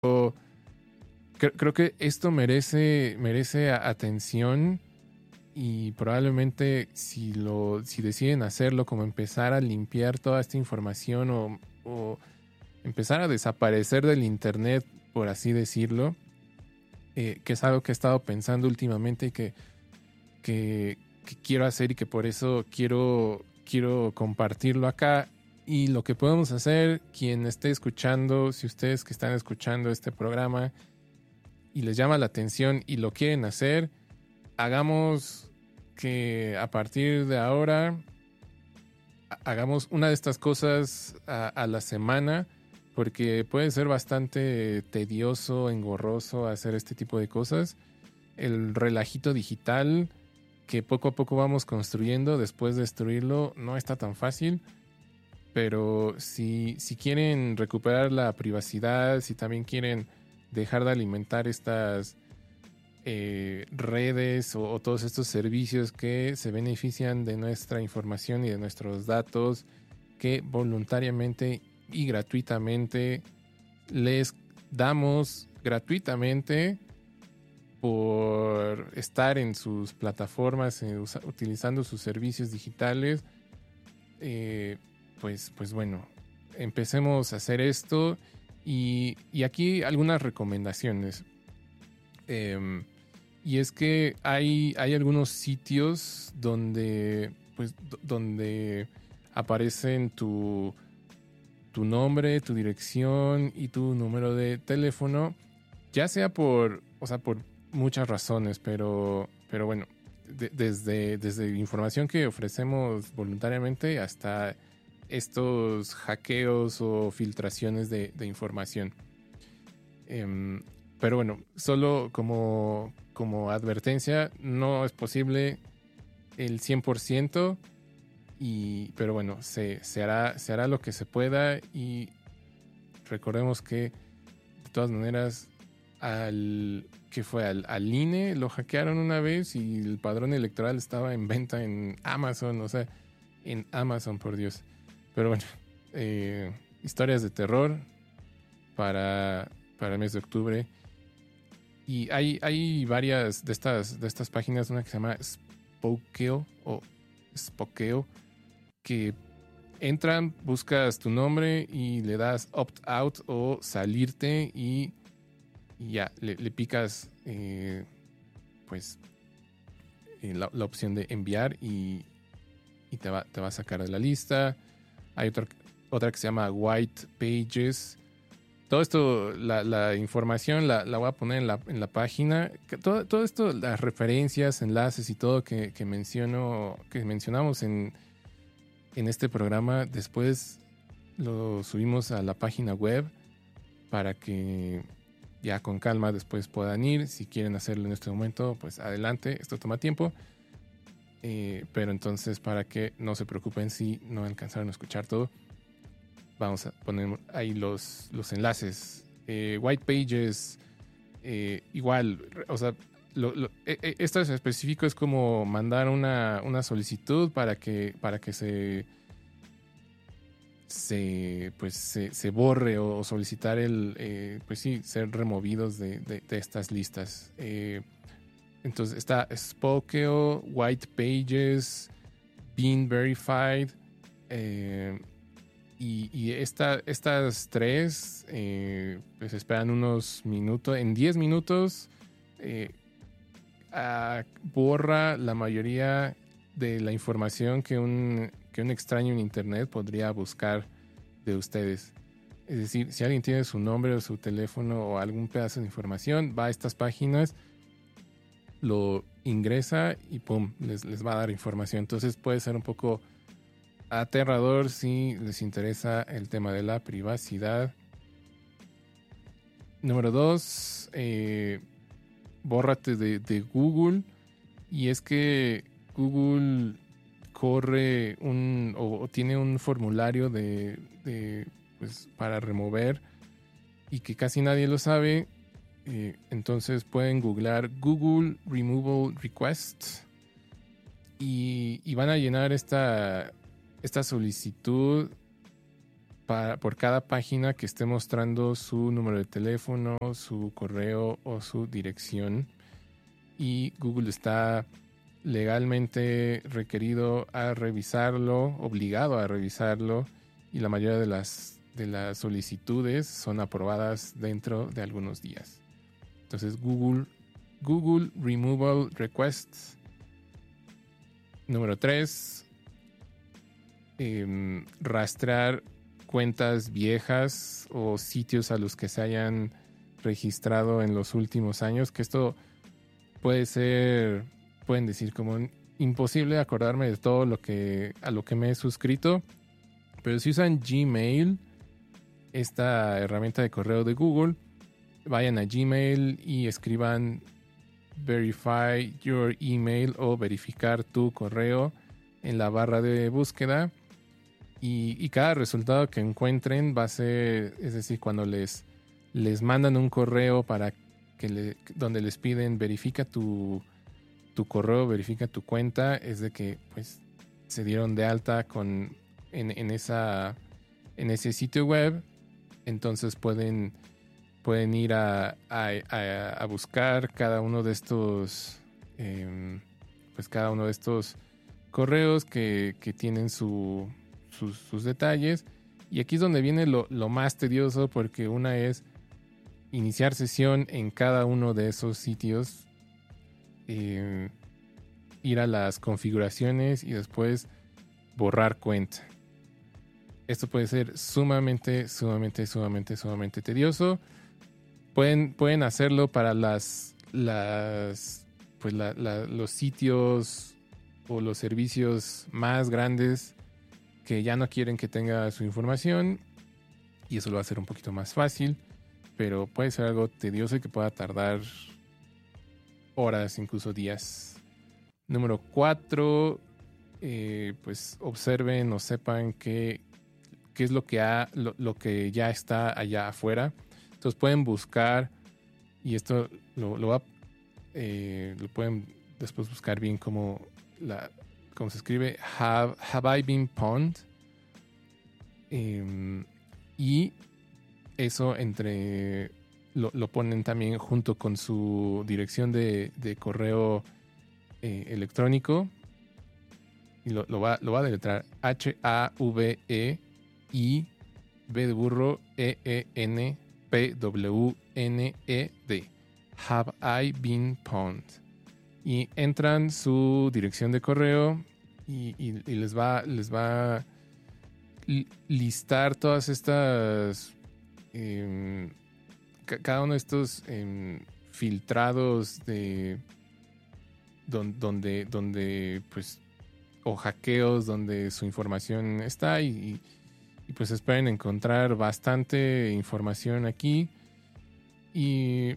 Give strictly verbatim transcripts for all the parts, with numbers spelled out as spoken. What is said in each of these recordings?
creo, creo que esto merece, merece atención y probablemente si, lo, si deciden hacerlo, como empezar a limpiar toda esta información o, o empezar a desaparecer del internet, por así decirlo, eh, que es algo que he estado pensando últimamente y que, que, que quiero hacer y que por eso quiero, quiero compartirlo acá. Y lo que podemos hacer, quien esté escuchando, si ustedes que están escuchando este programa y les llama la atención y lo quieren hacer, hagamos que a partir de ahora hagamos una de estas cosas a, a la semana, porque puede ser bastante tedioso, engorroso hacer este tipo de cosas. El relajito digital que poco a poco vamos construyendo, después de destruirlo, no está tan fácil. Pero si, si quieren recuperar la privacidad, si también quieren dejar de alimentar estas eh, redes o, o todos estos servicios que se benefician de nuestra información y de nuestros datos, que voluntariamente y gratuitamente les damos gratuitamente por estar en sus plataformas, eh, usa, utilizando sus servicios digitales, eh, Pues, pues bueno, empecemos a hacer esto y, y aquí algunas recomendaciones. Eh, y es que hay, hay algunos sitios donde, pues, d- donde aparecen tu, tu nombre, tu dirección y tu número de teléfono, ya sea por, o sea, por muchas razones, pero, pero bueno, de- desde, desde información que ofrecemos voluntariamente hasta estos hackeos o filtraciones de, de información. Um, pero bueno, solo como, como advertencia, no es posible el cien por ciento, y, pero bueno, se, se, hará, se hará lo que se pueda y recordemos que de todas maneras al que fue al, al I N E lo hackearon una vez y el padrón electoral estaba en venta en Amazon, o sea, en Amazon, por Dios. Pero bueno, eh, historias de terror para, para el mes de octubre. Y hay, hay varias de estas, de estas páginas, una que se llama Spokeo o Spokeo, que entran, buscas tu nombre y le das opt out o salirte y, y ya, le, le picas eh, pues eh, la, la opción de enviar y, y te, va, te va a sacar de la lista. Hay otra, otra que se llama White Pages. Todo esto, la, la información la, la voy a poner en la, en la página. Todo, todo esto, las referencias, enlaces y todo que, que menciono, que mencionamos en, en este programa, después lo subimos a la página web para que ya con calma después puedan ir. Si quieren hacerlo en este momento, pues adelante, esto toma tiempo. Eh, pero entonces, para que no se preocupen si no alcanzaron a escuchar todo, vamos a poner ahí los, los enlaces. Eh, white Pages, eh, igual, o sea, lo, lo, eh, esto en específico es como mandar una, una solicitud para que, para que se, se, pues, se, se borre o solicitar el, eh, pues sí, ser removidos de, de, de estas listas. Eh, entonces está Spokeo, White Pages, Being Verified, eh, Y, y esta, estas tres eh, pues esperan unos minutos. En diez minutos eh, a, borra la mayoría de la información que un, que un extraño en internet podría buscar de ustedes. Es decir, si alguien tiene su nombre o su teléfono o algún pedazo de información, va a estas páginas, lo ingresa y pum, les, les va a dar información. Entonces puede ser un poco aterrador si les interesa el tema de la privacidad. Número dos, eh, bórrate de, de Google. Y es que Google corre un o, o tiene un formulario de, de pues para remover y que casi nadie lo sabe. Eh, entonces pueden googlear Google Removal Request y, y van a llenar esta esta solicitud para, por cada página que esté mostrando su número de teléfono, su correo o su dirección. Y Google está legalmente requerido a revisarlo, obligado a revisarlo, y la mayoría de las, de las solicitudes son aprobadas dentro de algunos días. Entonces Google, Google Removal Requests. Número tres, eh, rastrear cuentas viejas o sitios a los que se hayan registrado en los últimos años, que esto puede ser, pueden decir como imposible acordarme de todo lo que a lo que me he suscrito, pero si usan Gmail, esta herramienta de correo de Google, vayan a Gmail y escriban verify your email o verificar tu correo en la barra de búsqueda, y, y cada resultado que encuentren va a ser, es decir, cuando les, les mandan un correo para que le, donde les piden verifica tu, tu correo, verifica tu cuenta, es de que pues se dieron de alta con, en, en, esa, en ese sitio web. Entonces pueden, pueden ir a, a, a, a buscar cada uno de estos eh, pues cada uno de estos correos que, que tienen su, sus, sus detalles. Y aquí es donde viene lo, lo más tedioso, porque una es iniciar sesión en cada uno de esos sitios, eh, ir a las configuraciones y después borrar cuenta. Esto puede ser sumamente, sumamente, sumamente, sumamente tedioso. Pueden, pueden hacerlo para las, las, pues la, la, los sitios o los servicios más grandes que ya no quieren que tenga su información, y eso lo va a hacer un poquito más fácil, pero puede ser algo tedioso y que pueda tardar horas, incluso días. Número cuatro, eh, pues observen o sepan qué, qué es lo que, ha, lo, lo que ya está allá afuera. Entonces pueden buscar, y esto lo, lo, va, eh, lo pueden después buscar bien como, la, como se escribe, have, have I been pwned? Eh, y eso entre lo, lo ponen también junto con su dirección de, de correo eh, electrónico, y lo, lo, va, lo va a deletrar H A V E I B de burro E E N P W N E D. Have I been pwned? Y entran su dirección de correo y, y, y les va les va a listar todas estas eh, cada uno de estos eh, filtrados de don, donde donde pues o hackeos donde su información está, y, y, y pues esperen encontrar bastante información aquí. Y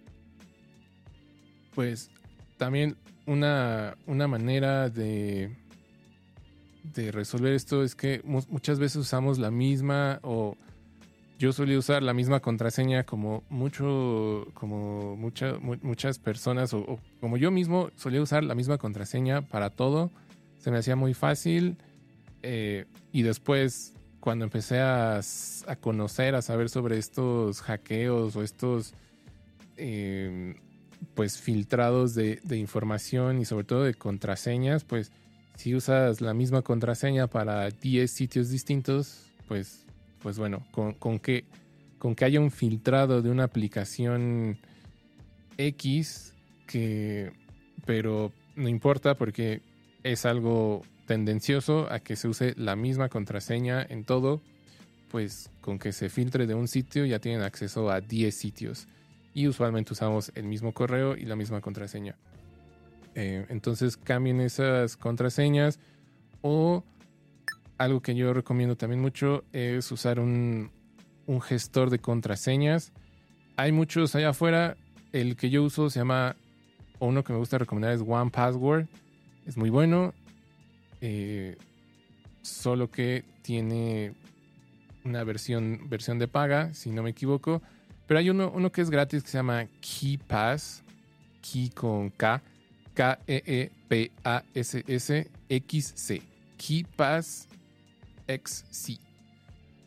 pues también una, una manera de, de resolver esto es que mu- muchas veces usamos la misma, o yo solía usar la misma contraseña como mucho, como mucha, mu- muchas personas, o, o como yo mismo solía usar la misma contraseña para todo. Se me hacía muy fácil, eh, y después cuando empecé a, s- a conocer, a saber sobre estos hackeos o estos eh, pues filtrados de, de información y sobre todo de contraseñas, pues si usas la misma contraseña para diez sitios distintos, pues, pues bueno, con, con, que, con que haya un filtrado de una aplicación X, que, pero no importa porque es algo tendencioso a que se use la misma contraseña en todo, pues con que se filtre de un sitio ya tienen acceso a diez sitios. Y usualmente usamos el mismo correo y la misma contraseña. Eh, entonces cambien esas contraseñas, o algo que yo recomiendo también mucho es usar un, un gestor de contraseñas. Hay muchos allá afuera. El que yo uso se llama, o uno que me gusta recomendar, es one password. Es muy bueno, eh, solo que tiene una versión, versión de paga, si no me equivoco. Pero hay uno, uno que es gratis que se llama KeePass, Key con K, K E E P A S S X C, KeePass X C.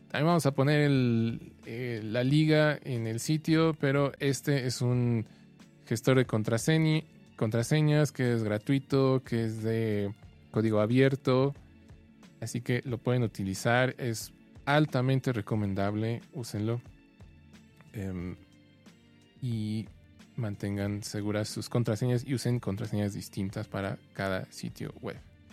también vamos a poner el, eh, la liga en el sitio, pero este es un gestor de contraseña, contraseñas que es gratuito, que es de código abierto, así que lo pueden utilizar, es altamente recomendable, úsenlo um, y mantengan seguras sus contraseñas y usen contraseñas distintas para cada sitio web.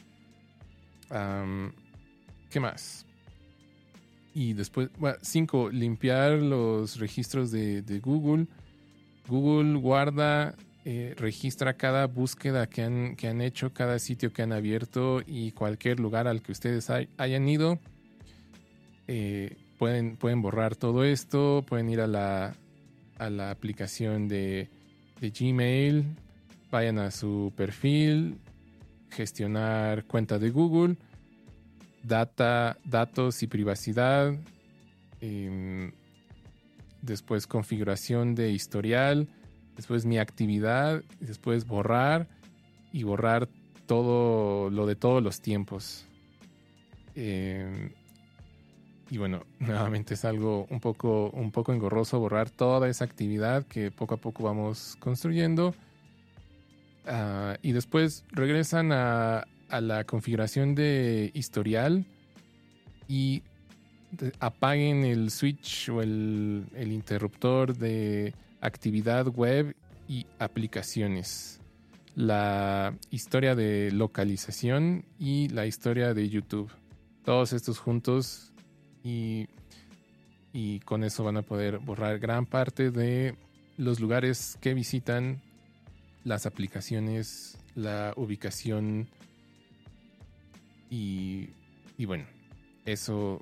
Um, ¿Qué más? Y después, bueno, cinco, limpiar los registros de, de Google. Google guarda, eh, registra cada búsqueda que han, que han hecho, cada sitio que han abierto y cualquier lugar al que ustedes hay, hayan ido. Eh, pueden, pueden borrar todo esto, pueden ir a la, a la aplicación de, de Gmail, vayan a su perfil, gestionar cuenta de Google, data, datos y privacidad, eh, después configuración de historial, después mi actividad, después borrar y borrar todo lo de todos los tiempos. Eh, y bueno, nuevamente es algo un poco, un poco engorroso borrar toda esa actividad que poco a poco vamos construyendo. Uh, y después regresan a, a la configuración de historial y de, apaguen el switch o el, el interruptor de actividad web y aplicaciones, la historia de localización y la historia de YouTube, todos estos juntos, y, y con eso van a poder borrar gran parte de los lugares que visitan, las aplicaciones, la ubicación y, y bueno, eso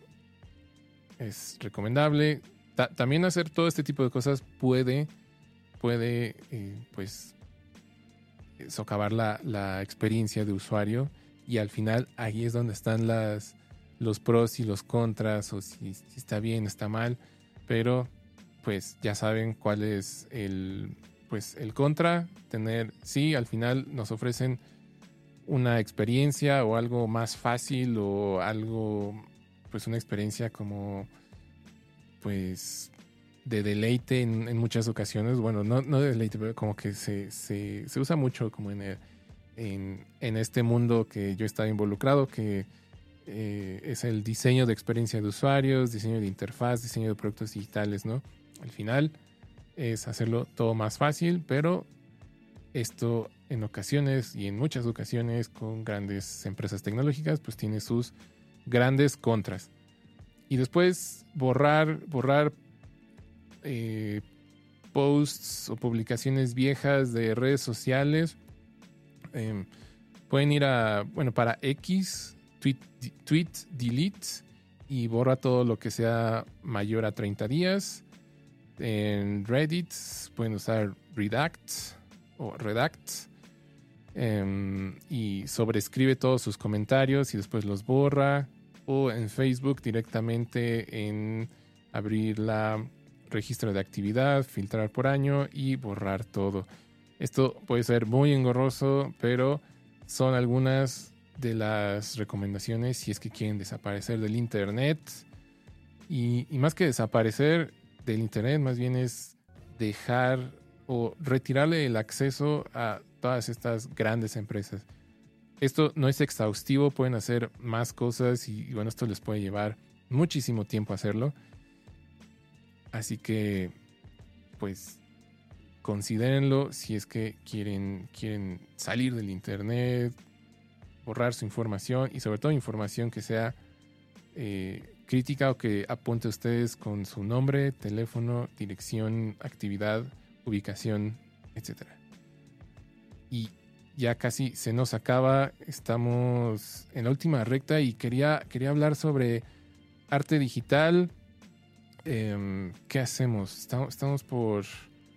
es recomendable. Ta- también hacer todo este tipo de cosas puede, puede eh, pues socavar la, la experiencia de usuario, y al final ahí es donde están las, los pros y los contras, o si, si está bien, está mal, pero pues ya saben cuál es el... pues el contra, tener, sí, al final nos ofrecen una experiencia o algo más fácil o algo, pues una experiencia como, pues, de deleite en, en muchas ocasiones. Bueno, no, no de deleite, pero como que se, se, se usa mucho como en, el, en, en este mundo que yo he estado involucrado, que eh, es el diseño de experiencia de usuarios, diseño de interfaz, diseño de productos digitales, ¿no? Al final es hacerlo todo más fácil, pero esto en ocasiones y en muchas ocasiones con grandes empresas tecnológicas pues tiene sus grandes contras. Y después borrar, borrar eh, posts o publicaciones viejas de redes sociales. Eh, pueden ir a, bueno, para X, tweet, tweet, delete, y borra todo lo que sea mayor a treinta días. En Reddit pueden usar Redact o Redact, um, y sobrescribe todos sus comentarios y después los borra. O en Facebook directamente en abrir la registro de actividad, filtrar por año y borrar todo. Esto puede ser muy engorroso, pero son algunas de las recomendaciones si es que quieren desaparecer del internet. Y, y más que desaparecer del internet, más bien es dejar o retirarle el acceso a todas estas grandes empresas. Esto no es exhaustivo, pueden hacer más cosas y, y bueno, esto les puede llevar muchísimo tiempo hacerlo. Así que, pues, considérenlo si es que quieren, quieren salir del internet, borrar su información y sobre todo información que sea eh, crítica o que apunte a ustedes con su nombre, teléfono, dirección, actividad, ubicación, etcétera. Y ya casi se nos acaba, estamos en la última recta y quería, quería hablar sobre arte digital. Eh, ¿Qué hacemos? Estamos, estamos por,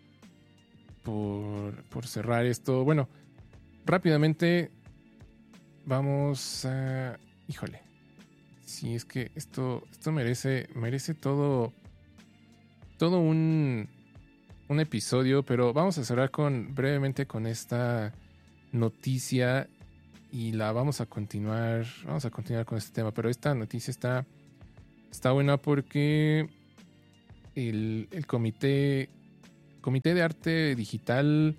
por, por cerrar esto. Bueno, rápidamente vamos a... Híjole. Sí, es que esto, esto merece, merece todo, todo un, un episodio, pero vamos a cerrar con, brevemente con esta noticia y la vamos a continuar, vamos a continuar con este tema, pero esta noticia está Está buena porque el, el comité, comité de arte digital,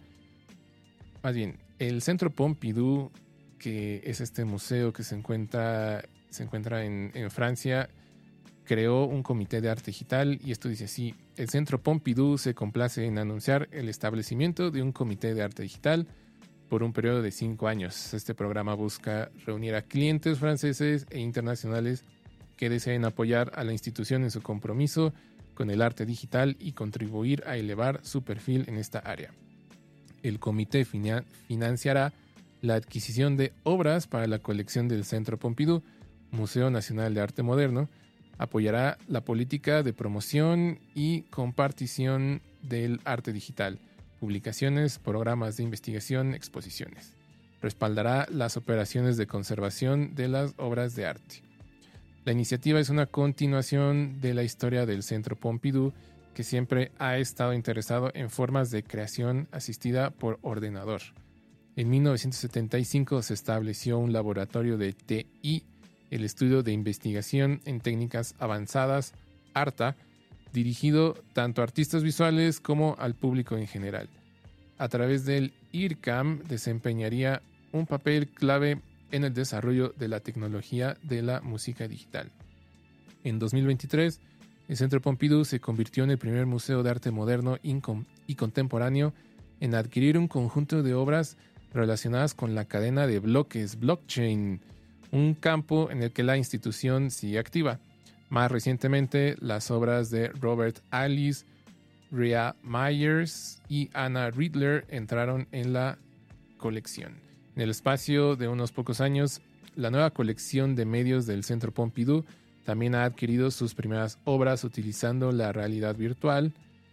más bien, el Centro Pompidou, que es este museo que se encuentra, se encuentra en, en Francia, creó un comité de arte digital y esto dice así: el Centro Pompidou se complace en anunciar el establecimiento de un comité de arte digital por un periodo de cinco años. Este programa busca reunir a clientes franceses e internacionales que deseen apoyar a la institución en su compromiso con el arte digital y contribuir a elevar su perfil en esta área. El comité finan- financiará la adquisición de obras para la colección del Centro Pompidou, Museo Nacional de Arte Moderno, apoyará la política de promoción y compartición del arte digital, publicaciones, programas de investigación, exposiciones. Respaldará las operaciones de conservación de las obras de arte. La iniciativa es una continuación de la historia del Centro Pompidou, que siempre ha estado interesado en formas de creación asistida por ordenador. En mil novecientos setenta y cinco se estableció un laboratorio de T I, el Estudio de Investigación en Técnicas Avanzadas, ARTA, dirigido tanto a artistas visuales como al público en general. A través del I R C A M desempeñaría un papel clave en el desarrollo de la tecnología de la música digital. En dos mil veintitrés, el Centro Pompidou se convirtió en el primer museo de arte moderno y contemporáneo en adquirir un conjunto de obras relacionadas con la cadena de bloques, blockchain, un campo en el que la institución sigue activa. Más recientemente, las obras de Robert Alice, Rhea Myers y Anna Riedler entraron en la colección. En el espacio de unos pocos años, la nueva colección de medios del Centro Pompidou también ha adquirido sus primeras obras utilizando la realidad virtual.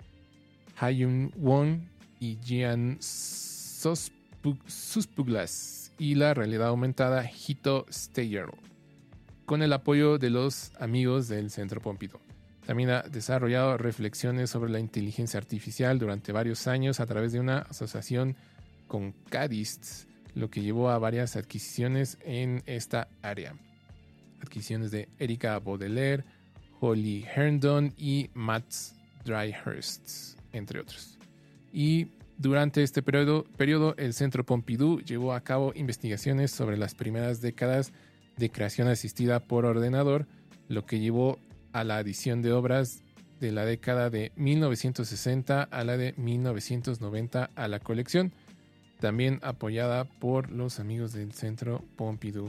Ha-Yun Won y Gian Suspuglas y la realidad aumentada Hito Steyer, con el apoyo de los amigos del Centro Pompidou. También ha desarrollado reflexiones sobre la inteligencia artificial durante varios años a través de una asociación con CADIST, lo que llevó a varias adquisiciones en esta área. Adquisiciones de Erika Baudelaire, Holly Herndon y Mats Dryhurst, entre otros. Y durante este periodo, periodo, el Centro Pompidou llevó a cabo investigaciones sobre las primeras décadas de creación asistida por ordenador, lo que llevó a la adición de obras de la década de mil novecientos sesenta a la de mil novecientos noventa a la colección, también apoyada por los amigos del Centro Pompidou.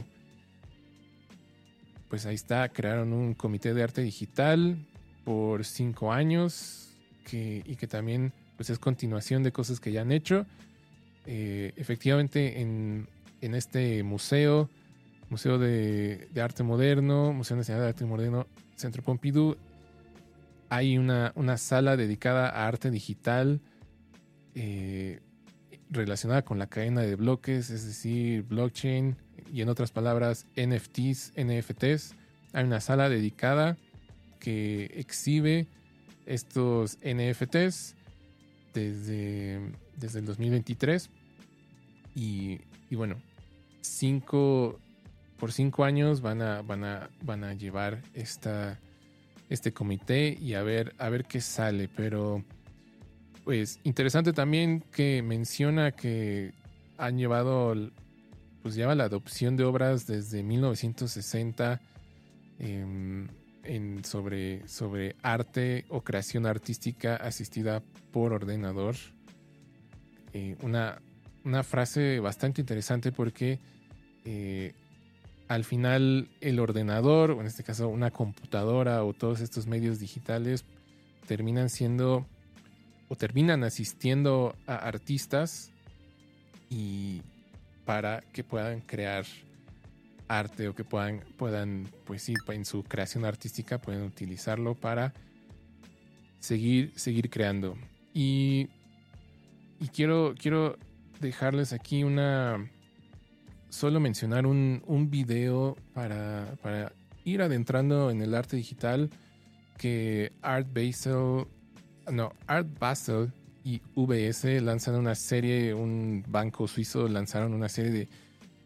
Pues ahí está, crearon un comité de arte digital por cinco años que, y que también pues es continuación de cosas que ya han hecho. Eh, efectivamente, en, en este museo, Museo de, de Arte Moderno, Museo Nacional de Arte Moderno, Centro Pompidou, hay una, una sala dedicada a arte digital eh, relacionada con la cadena de bloques, es decir, blockchain y en otras palabras N F Ts, N F Ts. Hay una sala dedicada que exhibe estos N F Ts desde, desde el dos mil veintitrés y, y bueno, cinco, por cinco años van a, van a, van a llevar esta, este comité y a ver, a ver qué sale, pero pues interesante también que menciona que han llevado, pues lleva la adopción de obras desde mil novecientos sesenta eh, en, sobre, sobre arte o creación artística asistida por ordenador. Eh, una, una frase bastante interesante porque eh, al final el ordenador, o en este caso una computadora o todos estos medios digitales terminan siendo o terminan asistiendo a artistas y para que puedan crear arte o que puedan, puedan pues sí, en su creación artística pueden utilizarlo para seguir, seguir creando. Y, y quiero, quiero dejarles aquí una, solo mencionar un, un video para, para ir adentrando en el arte digital que Art Basel No, Art Basel y V S lanzan una serie, un banco suizo lanzaron una serie de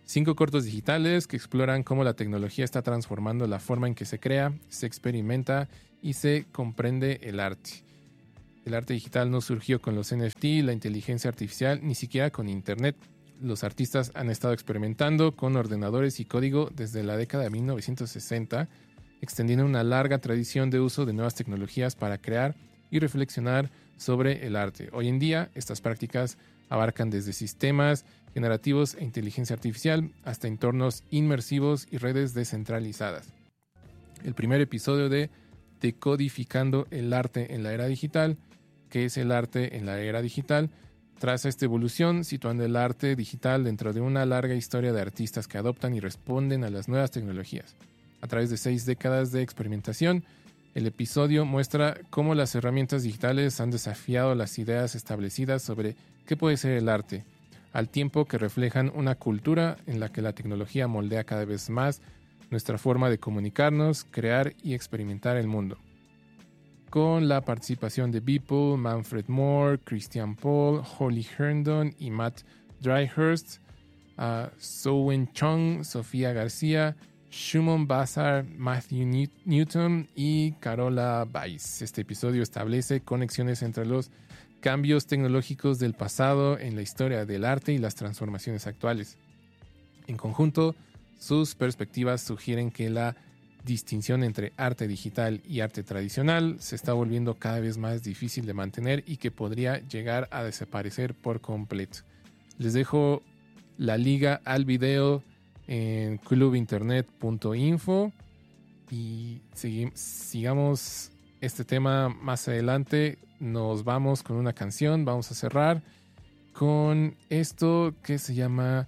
Cinco cortos digitales que exploran cómo la tecnología está transformando la forma en que se crea, se experimenta y se comprende el arte. El arte digital no surgió con los N F T, la inteligencia artificial, ni siquiera con Internet. Los artistas han estado experimentando con ordenadores y código desde la década de mil novecientos sesenta, extendiendo una larga tradición de uso de nuevas tecnologías para crear y reflexionar sobre el arte. Hoy en día, estas prácticas abarcan desde sistemas generativos e inteligencia artificial hasta entornos inmersivos y redes descentralizadas. El primer episodio de Decodificando el arte en la era digital, ¿qué es el arte en la era digital?, traza esta evolución situando el arte digital dentro de una larga historia de artistas que adoptan y responden a las nuevas tecnologías. A través de seis décadas de experimentación, el episodio muestra cómo las herramientas digitales han desafiado las ideas establecidas sobre qué puede ser el arte, al tiempo que reflejan una cultura en la que la tecnología moldea cada vez más nuestra forma de comunicarnos, crear y experimentar el mundo. Con la participación de Beeple, Manfred Moore, Christian Paul, Holly Herndon y Matt Dryhurst, uh, Sowen Chung, Sofía García, Shumon Bazar, Matthew Newton y Carola Weiss. Este episodio establece conexiones entre los cambios tecnológicos del pasado en la historia del arte y las transformaciones actuales. En conjunto, sus perspectivas sugieren que la distinción entre arte digital y arte tradicional se está volviendo cada vez más difícil de mantener y que podría llegar a desaparecer por completo. Les dejo la liga al video en club internet punto info y segui- sigamos este tema más adelante. Nos vamos con una canción, vamos a cerrar con esto que se llama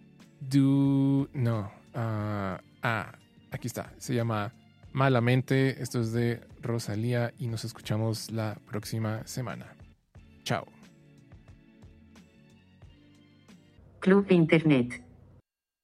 Do... No, uh, ah, aquí está, se llama Malamente. Esto es de Rosalía y nos escuchamos la próxima semana. Chao. Club Internet.